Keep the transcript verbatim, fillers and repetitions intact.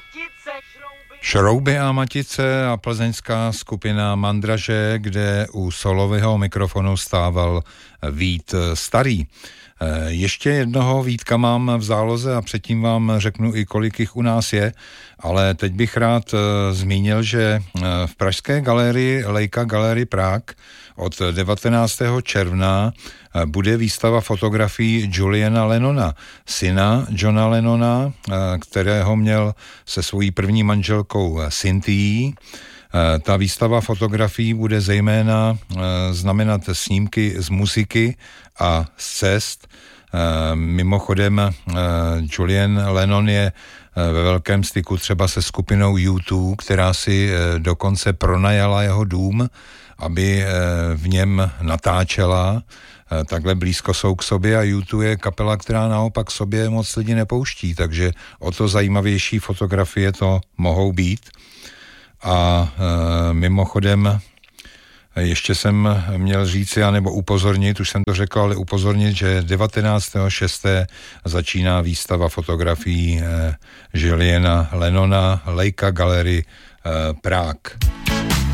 Šrouby a matice a plzeňská skupina Mandraže, kde u solového mikrofonu stával Vít Starý. Ještě jednoho Vítka mám v záloze a předtím vám řeknu i kolik jich u nás je, ale teď bych rád zmínil, že v pražské galerii Leica Gallery Prague od devatenáctého června bude výstava fotografií Juliana Lennona, syna Johna Lennona, kterého měl se svojí první manželkou Cynthií. Ta výstava fotografií bude zejména znamenat snímky z muziky a z cest. Mimochodem Julian Lennon je ve velkém styku třeba se skupinou U dva, která si dokonce pronajala jeho dům, aby v něm natáčela. Takhle blízko jsou k sobě a U dva je kapela, která naopak k sobě moc lidi nepouští, takže o to zajímavější fotografie to mohou být. A e, mimochodem ještě jsem měl říci, anebo upozornit, už jsem to řekl, ale upozornit, že devatenáctého šestého začíná výstava fotografií e, Juliana Lennona Leica Gallery e, Prague.